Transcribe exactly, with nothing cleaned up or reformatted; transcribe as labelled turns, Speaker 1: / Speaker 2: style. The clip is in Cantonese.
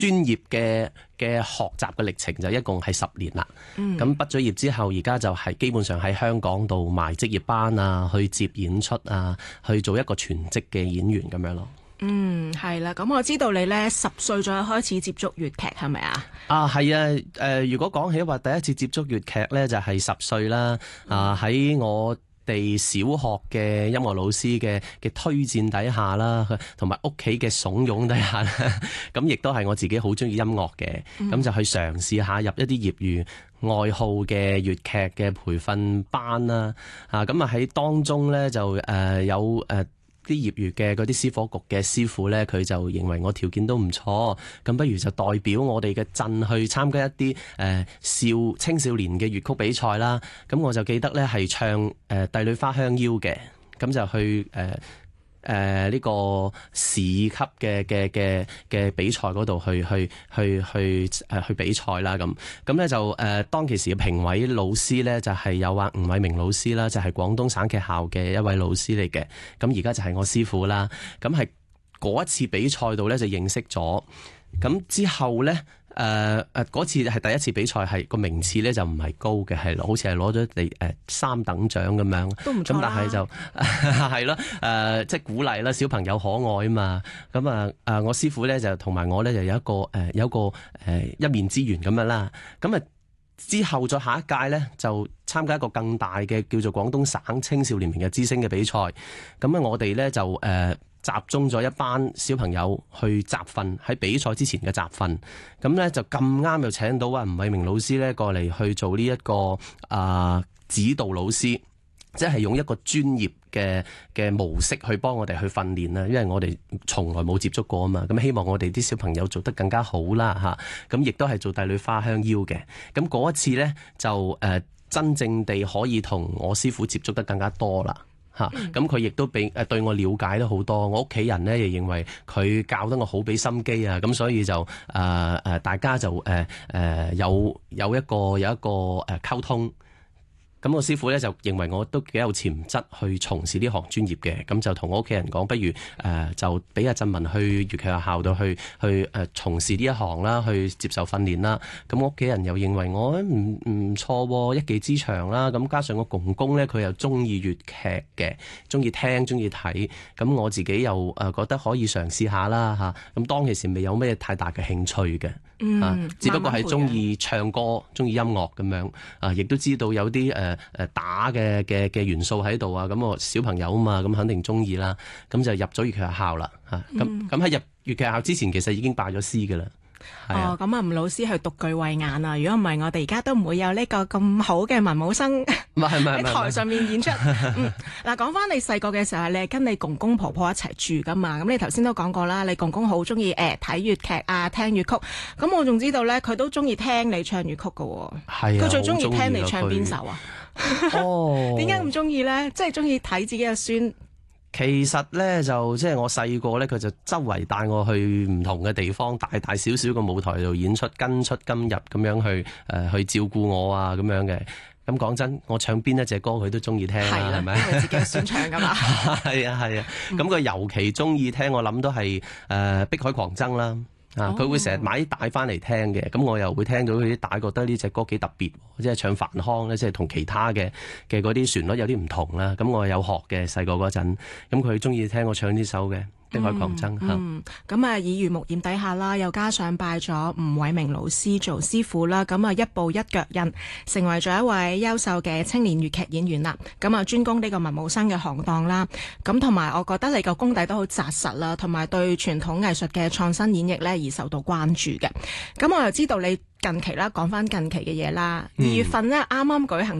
Speaker 1: 專業嘅嘅學習嘅歷程就一共係十年啦。咁畢咗業之後，而家就係基本上喺香港度賣職業班啊，去接演出啊，去做一個全職嘅演員咁樣咯。
Speaker 2: 嗯，係啦。咁我知道你呢十歲左右開始接觸粵劇，係咪啊？
Speaker 1: 啊，係啊。誒、呃，如果講起話第一次接觸粵劇呢，就係、是、十歲啦。啊，喺我哋小學嘅音樂老師嘅嘅推薦底下啦，同埋屋企嘅慫恿底下啦，咁亦都係我自己好中意音樂嘅，咁、嗯、就去嘗試下入一啲業餘愛好嘅粵劇嘅培訓班啦。啊，咁啊喺當中咧就誒、呃、有誒。呃啲業餘嘅嗰啲師火局嘅師傅呢，佢就認為我條件都唔錯，咁不如就代表我哋嘅鎮去參加一啲誒、呃、少青少年嘅粵曲比賽啦。咁我就記得呢係唱誒、呃《帝女花香腰》嘅，咁就去誒。呃誒、呃、呢、這個市級嘅嘅嘅嘅比賽嗰度去去去去誒、呃、去比賽啦。咁咁咧就誒、呃、當其時嘅評委老師咧就係、是、有啊吳偉明老師啦，就係、是、廣東省劇校嘅一位老師嚟嘅。咁而家就係我師傅啦。咁係嗰一次比賽度咧就認識咗。咁之後咧。誒誒嗰次係第一次比賽，係個名次咧就唔係高嘅，係好似係攞咗第誒三等獎咁樣，
Speaker 2: 都唔錯啦。咁
Speaker 1: 但係就係咯，誒即係鼓勵啦，小朋友可愛啊嘛。咁啊誒我師傅咧就同埋我咧就有一個誒有一個誒一面之緣咁樣啦。咁啊之後再下一屆咧就參加一個更大嘅叫做廣東省青少年明日之星嘅比賽。咁啊我哋咧就誒。呃集中咗一班小朋友去集訓，喺比賽之前嘅集訓，咁呢就咁啱又請到啊吳偉明老師呢過嚟去做呢、這、一個啊、呃、指導老師，即係用一個專業嘅嘅模式去幫我哋去訓練啦，因為我哋從來冇接觸過啊嘛，咁希望我哋啲小朋友做得更加好啦嚇，咁亦都係做帝女花香腰嘅，咁嗰一次呢，就誒、呃、真正地可以同我師傅接觸得更加多啦。嚇，咁佢亦都俾誒對我了解得好多，我屋企人咧亦認為佢教得我好俾心機啊，咁所以就誒誒、呃、大家就誒誒、呃、有有一個有一個誒溝通。咁我師傅咧就認為我都幾有潛質去從事呢行專業嘅，咁就同我屋企人講，不如誒、呃、就俾阿振文去粵劇學校度去去誒、呃、從事呢一行啦，去接受訓練啦。咁我屋企人又認為我唔唔錯，一技之長啦。咁加上我公公咧，佢又中意粵劇嘅，中意聽，中意睇。咁我自己又誒覺得可以嘗試下啦嚇。咁當其時未有咩太大嘅興趣嘅。
Speaker 2: 嗯、
Speaker 1: 啊，只不過係中意唱歌，中意音樂咁樣啊，亦都知道有啲誒誒打嘅嘅嘅元素喺度啊，咁我小朋友啊嘛，咁肯定中意啦，咁就入咗粵劇學校啦，嚇、啊，咁咁喺入粵劇學校之前，其實已經拜咗師㗎啦。
Speaker 2: 哦，咁啊，吳老師係獨具慧眼啊！如果唔係，我哋而家都唔會有呢個咁好嘅文武生喺台上面演出。嗯，嗱，講翻你細個嘅時候，你係跟你公公婆婆一齊住噶嘛？咁你頭先都講過啦，你公公好中意誒睇粵劇啊，聽粵曲。咁我仲知道咧，佢都中意聽你唱粵曲噶。係啊，佢最中意聽你唱邊首啊？哦，點解咁中意咧？即係中意睇自己嘅孫。
Speaker 1: 其實咧就即係我細個咧，佢就周圍帶我去唔同嘅地方，大大小小嘅舞台度演出，跟出今日咁樣去誒、呃、去照顧我啊咁樣嘅。咁講真，我唱邊一隻歌佢都中意聽啦，係咪？
Speaker 2: 因為自己選唱噶嘛。
Speaker 1: 係啊係啊，咁佢、啊嗯、尤其中意聽，我諗都係誒《碧海狂僧》啦。啊！佢會成日買啲帶翻嚟聽嘅，咁我又會聽到佢啲帶，覺得呢隻歌幾特別，即係唱梵腔咧，即係同其他嘅嘅嗰啲旋律有啲唔同啦。咁我有學嘅細個嗰陣，咁佢中意聽我唱呢首嘅。碧海狂僧嚇，
Speaker 2: 嗯，咁啊耳濡目染底下啦，又加上拜咗吳偉明老師做師傅啦，咁啊一步一腳印，成為咗一位優秀嘅青年粵劇演員啦。咁啊專攻呢個文武生嘅行當啦。咁同埋我覺得你個功底都好紮實啦，同埋對傳統藝術嘅創新演繹咧而受到關注嘅。咁我又知道你近期啦，講翻近期嘅嘢啦，二月份咧啱啱舉行